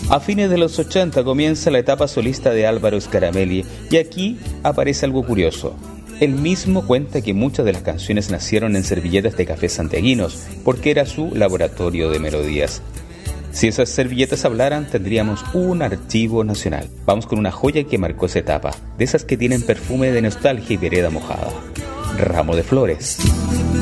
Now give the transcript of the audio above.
A fines de los 80 comienza la etapa solista de Álvaro Scaramelli y aquí aparece algo curioso. Él mismo cuenta que muchas de las canciones nacieron en servilletas de café santiaguinos porque era su laboratorio de melodías. Si esas servilletas hablaran, tendríamos un archivo nacional. Vamos con una joya que marcó esa etapa, de esas que tienen perfume de nostalgia y vereda mojada. Ramo de Flores.